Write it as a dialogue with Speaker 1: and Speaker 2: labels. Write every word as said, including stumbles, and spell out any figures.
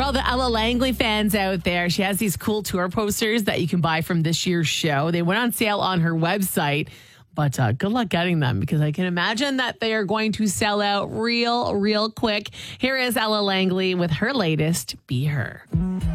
Speaker 1: all the Ella Langley fans out there, she has these cool tour posters that you can buy from this year's show. They went on sale on her website, but uh, good luck getting them because I can imagine that they are going to sell out real, real quick. Here is Ella Langley with her latest, Be Her.